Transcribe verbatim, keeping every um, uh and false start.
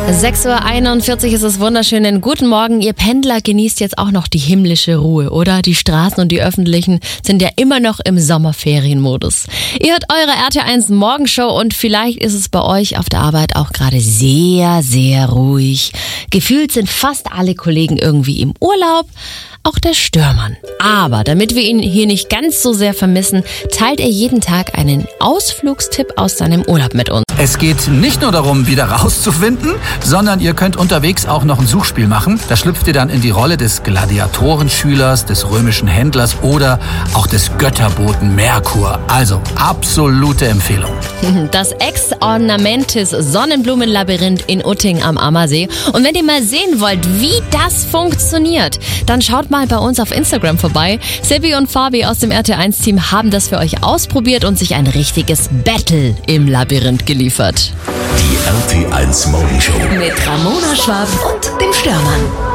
sechs Uhr einundvierzig ist es wunderschön. Guten Morgen, ihr Pendler genießt jetzt auch noch die himmlische Ruhe, oder? Die Straßen und die öffentlichen sind ja immer noch im Sommerferienmodus. Ihr hört eure R T eins Morgenshow und vielleicht ist es bei euch auf der Arbeit auch gerade sehr, sehr ruhig. Gefühlt sind fast alle Kollegen irgendwie im Urlaub, auch der Störmann. Aber damit wir ihn hier nicht ganz so sehr vermissen, teilt er jeden Tag einen Ausflugstipp aus seinem Urlaub mit uns. Es geht nicht nur darum, wieder rauszufinden, sondern ihr könnt unterwegs auch noch ein Suchspiel machen. Da schlüpft ihr dann in die Rolle des Gladiatorenschülers, des römischen Händlers oder auch des Götterboten Merkur. Also absolute Empfehlung. Das Ex-Ornamentis Sonnenblumenlabyrinth in Utting am Ammersee. Und wenn ihr mal sehen wollt, wie das funktioniert, dann schaut mal bei uns auf Instagram vorbei. Silvi und Fabi aus dem R T eins Team haben das für euch ausprobiert und sich ein richtiges Battle im Labyrinth geliefert. Die R T eins Morgenshow mit Ramona Schwab und dem Störmann.